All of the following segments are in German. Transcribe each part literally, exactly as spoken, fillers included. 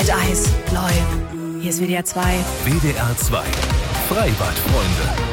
Eis, neu. Hier ist W D R zwei. W D R zwei. Freibadfreunde.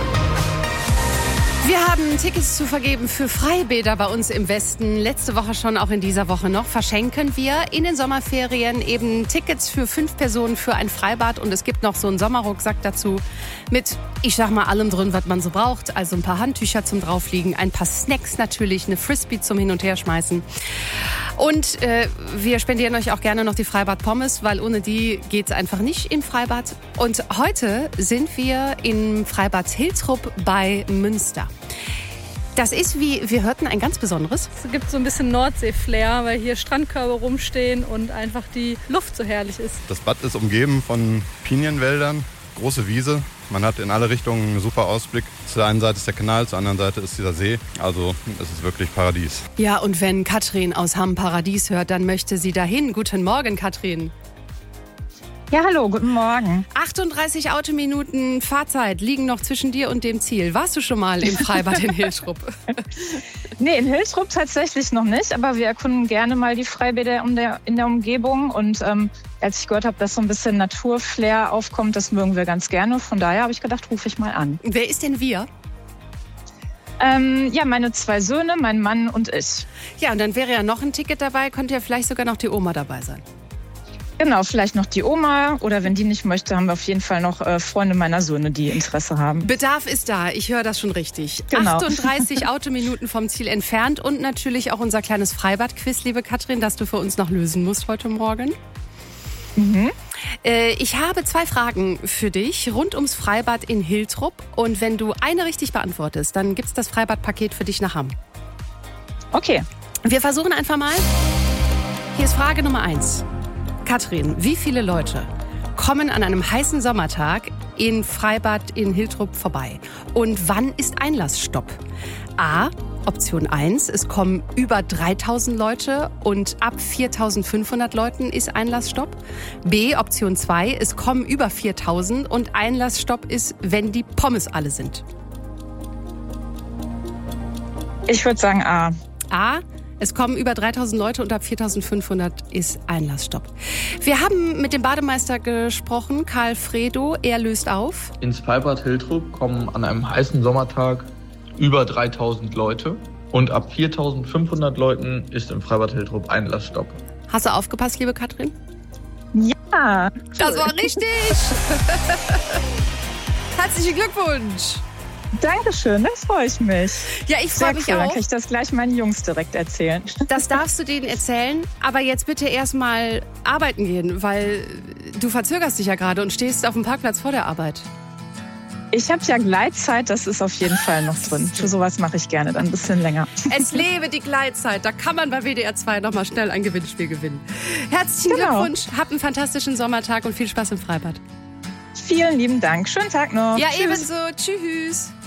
Wir haben Tickets zu vergeben für Freibäder bei uns im Westen. Letzte Woche schon, auch in dieser Woche noch. Verschenken wir in den Sommerferien eben Tickets für fünf Personen für ein Freibad. Und es gibt noch so einen Sommerrucksack dazu mit, ich sag mal, allem drin, was man so braucht. Also ein paar Handtücher zum Draufliegen, ein paar Snacks natürlich, eine Frisbee zum Hin- und Herschmeißen. Und äh, wir spendieren euch auch gerne noch die Freibad-Pommes, weil ohne die geht's einfach nicht im Freibad. Und heute sind wir im Freibad Hiltrup bei Münster. Das ist, wie wir hörten, ein ganz besonderes. Es gibt so ein bisschen Nordsee-Flair, weil hier Strandkörbe rumstehen und einfach die Luft so herrlich ist. Das Bad ist umgeben von Pinienwäldern, große Wiese. Man hat in alle Richtungen einen super Ausblick. Zur einen Seite ist der Kanal, zur anderen Seite ist dieser See. Also es ist wirklich Paradies. Ja, und wenn Katrin aus Hamm Paradies hört, dann möchte sie dahin. Guten Morgen, Katrin. Ja, hallo, guten Morgen. achtunddreißig Autominuten Fahrzeit liegen noch zwischen dir und dem Ziel. Warst du schon mal im Freibad in Hiltrup? Nee, in Hiltrup tatsächlich noch nicht, aber wir erkunden gerne mal die Freibäder in der Umgebung. Und ähm, als ich gehört habe, dass so ein bisschen Naturflair aufkommt, das mögen wir ganz gerne. Von daher habe ich gedacht, rufe ich mal an. Wer ist denn wir? Ähm, ja, meine zwei Söhne, mein Mann und ich. Ja, und dann wäre ja noch ein Ticket dabei, könnte ja vielleicht sogar noch die Oma dabei sein. Genau, vielleicht noch die Oma oder wenn die nicht möchte, haben wir auf jeden Fall noch äh, Freunde meiner Söhne, die Interesse haben. Bedarf ist da, ich höre das schon richtig. Genau. achtunddreißig Autominuten vom Ziel entfernt und natürlich auch unser kleines Freibad-Quiz, liebe Katrin, das du für uns noch lösen musst heute Morgen. Mhm. Äh, ich habe zwei Fragen für dich rund ums Freibad in Hiltrup und wenn du eine richtig beantwortest, dann gibt's das Freibadpaket für dich nach Hamm. Okay. Wir versuchen einfach mal. Hier ist Frage Nummer eins. Katrin, wie viele Leute kommen an einem heißen Sommertag in Freibad in Hiltrup vorbei? Und wann ist Einlassstopp? A, Option eins, es kommen über dreitausend Leute und ab viertausendfünfhundert Leuten ist Einlassstopp. B, Option zwei, es kommen über viertausend und Einlassstopp ist, wenn die Pommes alle sind. Ich würde sagen A. A, es kommen über dreitausend Leute und ab viertausendfünfhundert ist Einlassstopp. Wir haben mit dem Bademeister gesprochen, Karl Fredo, er löst auf. Ins Freibad Hiltrup kommen an einem heißen Sommertag über dreitausend Leute und ab viertausendfünfhundert Leuten ist im Freibad Hiltrup Einlassstopp. Hast du aufgepasst, liebe Katrin? Ja. Das war richtig! Herzlichen Glückwunsch! Dankeschön, das freue ich mich. Ja, ich freue mich cool. auch. Dann kann ich das gleich meinen Jungs direkt erzählen. Das darfst du denen erzählen, aber jetzt bitte erstmal arbeiten gehen, weil du verzögerst dich ja gerade und stehst auf dem Parkplatz vor der Arbeit. Ich habe ja Gleitzeit, das ist auf jeden Fall noch drin. Für sowas mache ich gerne dann ein bisschen länger. Es lebe die Gleitzeit, da kann man bei W D R zwei nochmal schnell ein Gewinnspiel gewinnen. Herzlichen Genau. Glückwunsch, habt einen fantastischen Sommertag und viel Spaß im Freibad. Vielen lieben Dank, schönen Tag noch. Ja, Tschüss. ebenso. Tschüss.